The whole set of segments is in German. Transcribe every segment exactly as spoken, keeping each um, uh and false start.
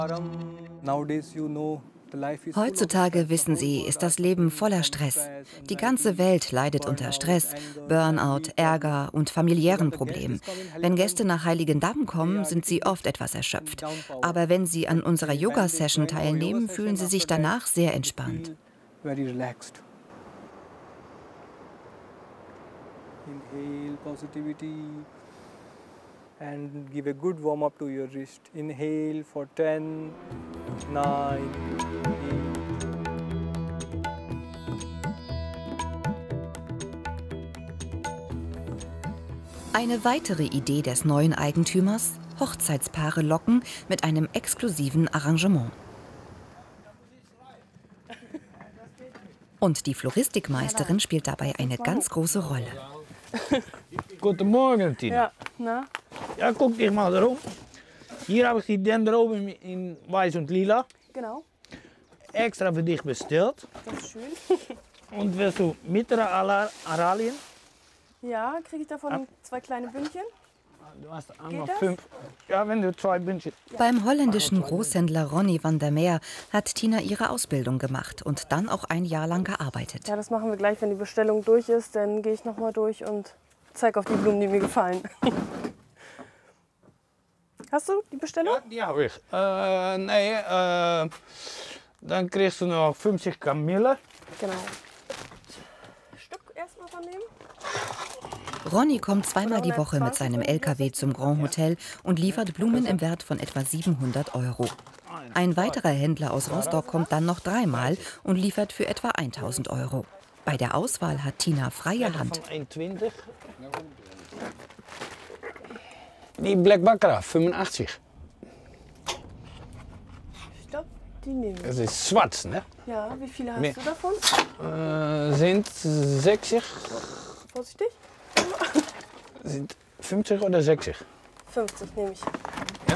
Heutzutage, wissen Sie, ist das Leben voller Stress. Die ganze Welt leidet unter Stress, Burnout, Ärger und familiären Problemen. Wenn Gäste nach Heiligendamm kommen, sind sie oft etwas erschöpft. Aber wenn sie an unserer Yoga-Session teilnehmen, fühlen sie sich danach sehr entspannt. Inhale positivity and give a good warm up to your wrist. Inhale for ten, nine, eight. Eine weitere Idee des neuen Eigentümers: Hochzeitspaare locken mit einem exklusiven Arrangement. Und die Floristikmeisterin spielt dabei eine ganz große Rolle. Guten Morgen, Tina. Ja, na? Ja, guck dich mal darum. Hier habe ich die Dendroben in weiß und lila. Genau. Extra für dich bestellt. Das ist schön. Und willst du mittlere Aralien? Ja, kriege ich davon Ab. zwei kleine Bündchen? Du hast einmal fünf. Ja, wenn du zwei Bündchen. Beim holländischen Großhändler Ronnie van der Meer hat Tina ihre Ausbildung gemacht und dann auch ein Jahr lang gearbeitet. Ja, das machen wir gleich, wenn die Bestellung durch ist. Dann gehe ich noch mal durch und zeige auf die Blumen, die mir gefallen. Hast du die Bestellung? Ja, die habe ich. Äh, nee, äh, dann kriegst du noch fünfzig Kamille. Genau. Stück erstmal von nehmen. Ronnie kommt zweimal die Woche mit seinem L K W zum Grand Hotel und liefert Blumen im Wert von etwa siebenhundert Euro. Ein weiterer Händler aus Rostock kommt dann noch dreimal und liefert für etwa tausend Euro. Bei der Auswahl hat Tina freie Hand. Die Black Baccarat, fünfundachtzig. Ich glaube, die nehmen wir. Das ist schwarz, ne? Ja, wie viele hast Mehr. du davon? Äh, sind sechzig. Vorsichtig. Sind fünfzig oder sechzig? fünfzig nehme ich. Ja? Ja.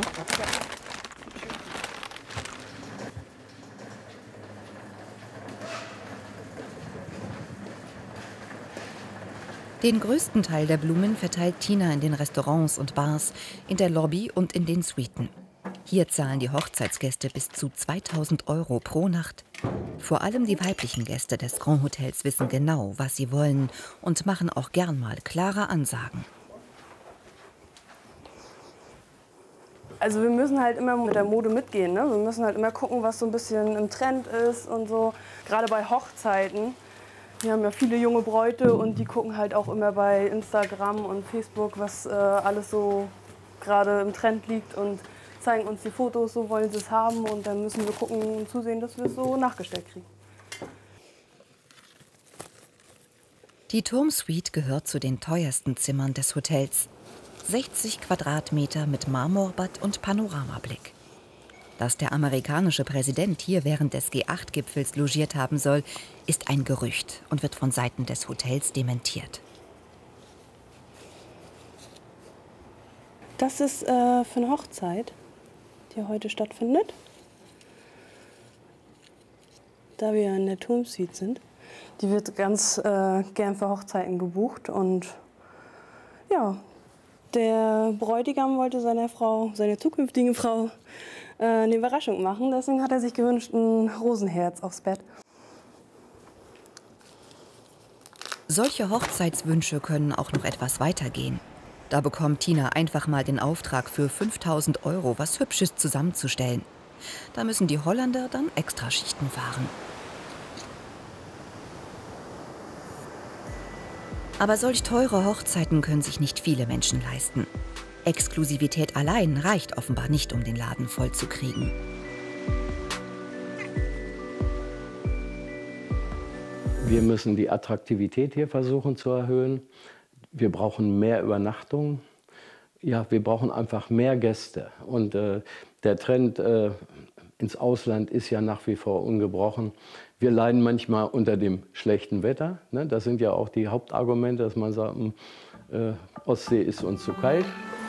Den größten Teil der Blumen verteilt Tina in den Restaurants und Bars, in der Lobby und in den Suiten. Hier zahlen die Hochzeitsgäste bis zu zweitausend Euro pro Nacht. Vor allem die weiblichen Gäste des Grand Hotels wissen genau, was sie wollen und machen auch gern mal klare Ansagen. Also wir müssen halt immer mit der Mode mitgehen, ne? Wir müssen halt immer gucken, was so ein bisschen im Trend ist und so. Gerade bei Hochzeiten. Wir haben ja viele junge Bräute und die gucken halt auch immer bei Instagram und Facebook, was äh, alles so gerade im Trend liegt und zeigen uns die Fotos, so wollen sie es haben und dann müssen wir gucken und zusehen, dass wir es so nachgestellt kriegen. Die Turmsuite gehört zu den teuersten Zimmern des Hotels. sechzig Quadratmeter mit Marmorbad und Panoramablick. Dass der amerikanische Präsident hier während des G acht Gipfels logiert haben soll, ist ein Gerücht und wird von Seiten des Hotels dementiert. Das ist äh, für eine Hochzeit, die heute stattfindet. Da wir in der Turmsuite sind. Die wird ganz äh, gern für Hochzeiten gebucht und ja, der Bräutigam wollte seiner Frau, seiner zukünftigen Frau, äh, eine Überraschung machen. Deswegen hat er sich gewünscht, ein Rosenherz aufs Bett. Solche Hochzeitswünsche können auch noch etwas weitergehen. Da bekommt Tina einfach mal den Auftrag für fünftausend Euro, was Hübsches zusammenzustellen. Da müssen die Holländer dann Extraschichten fahren. Aber solch teure Hochzeiten können sich nicht viele Menschen leisten. Exklusivität allein reicht offenbar nicht, um den Laden voll zu kriegen. Wir müssen die Attraktivität hier versuchen zu erhöhen. Wir brauchen mehr Übernachtungen. Ja, wir brauchen einfach mehr Gäste. Und äh, der Trend äh, ins Ausland ist ja nach wie vor ungebrochen. Wir leiden manchmal unter dem schlechten Wetter. Ne? Das sind ja auch die Hauptargumente, dass man sagt, äh, Ostsee ist uns zu kalt.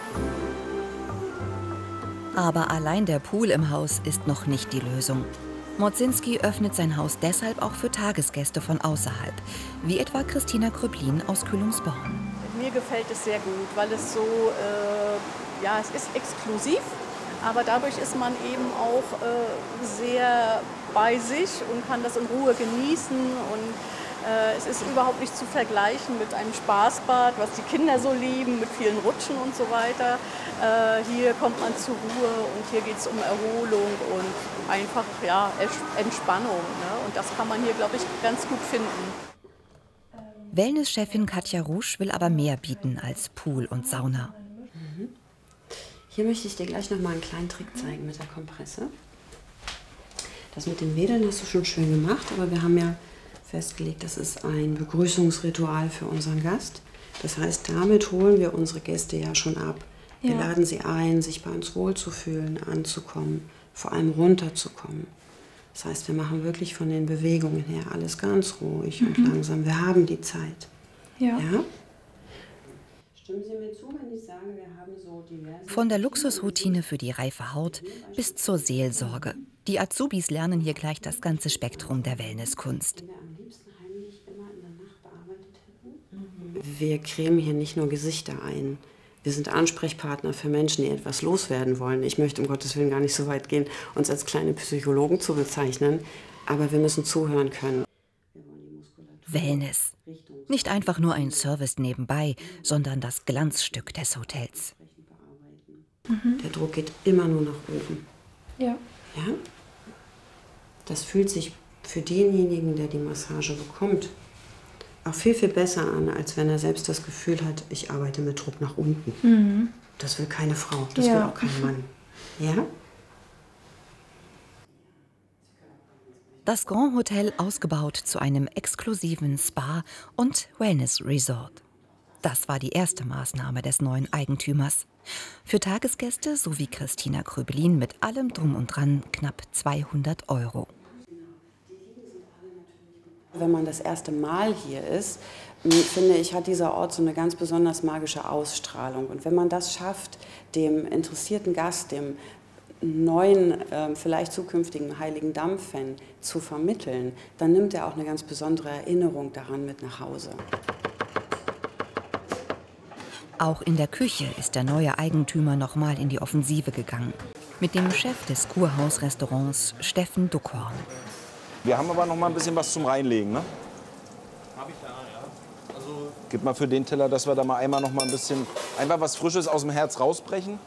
Aber allein der Pool im Haus ist noch nicht die Lösung. Modzinski öffnet sein Haus deshalb auch für Tagesgäste von außerhalb, wie etwa Christina Kröblin aus Kühlungsborn. Mir gefällt es sehr gut, weil es so, äh, ja, es ist exklusiv, Aber dadurch ist man eben auch äh, sehr bei sich und kann das in Ruhe genießen. Und äh, es ist überhaupt nicht zu vergleichen mit einem Spaßbad, was die Kinder so lieben, mit vielen Rutschen und so weiter. Äh, hier kommt man zur Ruhe und hier geht es um Erholung und einfach ja, Entspannung. Ne? Und das kann man hier, glaube ich, ganz gut finden. Wellnesschefin Katja Rusch will aber mehr bieten als Pool und Sauna. Mhm. Hier möchte ich dir gleich noch mal einen kleinen Trick zeigen mit der Kompresse. Das mit den Wedeln hast du schon schön gemacht, aber wir haben ja festgelegt, das ist ein Begrüßungsritual für unseren Gast. Das heißt, damit holen wir unsere Gäste ja schon ab. Wir ja. laden sie ein, sich bei uns wohlzufühlen, anzukommen, vor allem runterzukommen. Das heißt, wir machen wirklich von den Bewegungen her alles ganz ruhig mhm. und langsam. Wir haben die Zeit. Ja. ja? Stimmen Sie mir zu, wenn ich sage, wir haben so diverse... Von der Luxusroutine für die reife Haut bis zur Seelsorge. Die Azubis lernen hier gleich das ganze Spektrum der Wellnesskunst. Wir cremen hier nicht nur Gesichter ein. Wir sind Ansprechpartner für Menschen, die etwas loswerden wollen. Ich möchte um Gottes Willen gar nicht so weit gehen, uns als kleine Psychologen zu bezeichnen, aber wir müssen zuhören können. Wellness. Nicht einfach nur ein Service nebenbei, sondern das Glanzstück des Hotels. Mhm. Der Druck geht immer nur nach oben. Ja. Ja? Das fühlt sich für denjenigen, der die Massage bekommt, auch viel, viel besser an, als wenn er selbst das Gefühl hat, ich arbeite mit Druck nach unten. Mhm. Das will keine Frau, das ja. will auch kein Mann. Ja? Das Grand Hotel ausgebaut zu einem exklusiven Spa- und Wellness-Resort. Das war die erste Maßnahme des neuen Eigentümers. Für Tagesgäste sowie Christina Kröbelin mit allem Drum und Dran knapp zweihundert Euro. Wenn man das erste Mal hier ist, finde ich, hat dieser Ort so eine ganz besonders magische Ausstrahlung. Und wenn man das schafft, dem interessierten Gast, dem neuen, äh, vielleicht zukünftigen Heiligen Damm-Fan zu vermitteln, dann nimmt er auch eine ganz besondere Erinnerung daran mit nach Hause. Auch in der Küche ist der neue Eigentümer noch mal in die Offensive gegangen. Mit dem Chef des Kurhaus-Restaurants, Steffen Duckhorn. Wir haben aber noch mal ein bisschen was zum Reinlegen, ne? Hab ich da, ja. Also gib mal für den Teller, dass wir da mal einmal noch mal ein bisschen, einfach was Frisches aus dem Herz rausbrechen.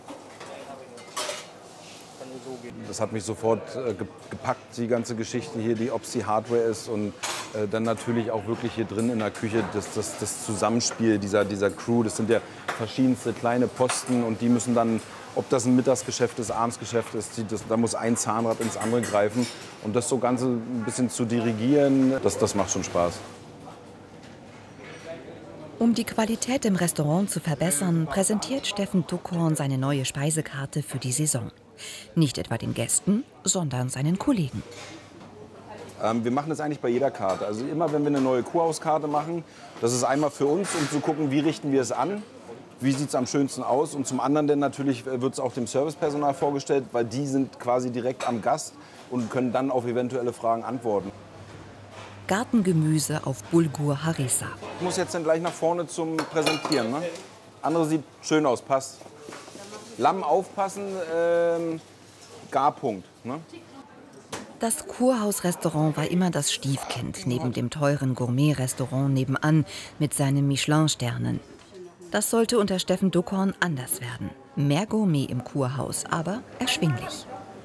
Das hat mich sofort äh, gepackt, die ganze Geschichte hier, die, ob es die Hardware ist und äh, dann natürlich auch wirklich hier drin in der Küche das, das, das Zusammenspiel dieser, dieser Crew. Das sind ja verschiedenste kleine Posten und die müssen dann, ob das ein Mittagsgeschäft ist, Abendsgeschäft ist, die, das, da muss ein Zahnrad ins andere greifen. Und das so Ganze ein bisschen zu dirigieren, das, das macht schon Spaß. Um die Qualität im Restaurant zu verbessern, präsentiert Steffen Duckhorn seine neue Speisekarte für die Saison. Nicht etwa den Gästen, sondern seinen Kollegen. Ähm, wir machen das eigentlich bei jeder Karte. Also immer, wenn wir eine neue Kurhauskarte machen, das ist einmal für uns, um zu gucken, wie richten wir es an, wie sieht es am schönsten aus. Und zum anderen denn natürlich wird es auch dem Servicepersonal vorgestellt, weil die sind quasi direkt am Gast und können dann auf eventuelle Fragen antworten. Gartengemüse auf Bulgur Harissa. Ich muss jetzt dann gleich nach vorne zum Präsentieren. Ne? Andere sieht schön aus, passt. Lamm aufpassen, ähm, Garpunkt. Ne? Das Kurhaus-Restaurant war immer das Stiefkind neben dem teuren Gourmet-Restaurant nebenan mit seinen Michelin-Sternen. Das sollte unter Steffen Duckhorn anders werden. Mehr Gourmet im Kurhaus, aber erschwinglich.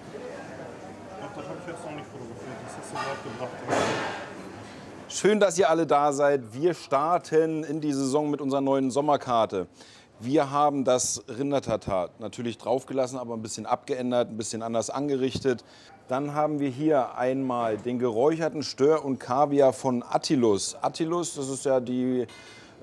Schön, dass ihr alle da seid. Wir starten in die Saison mit unserer neuen Sommerkarte. Wir haben das Rindertatar natürlich draufgelassen, aber ein bisschen abgeändert, ein bisschen anders angerichtet. Dann haben wir hier einmal den geräucherten Stör und Kaviar von Attilus. Attilus, das ist ja die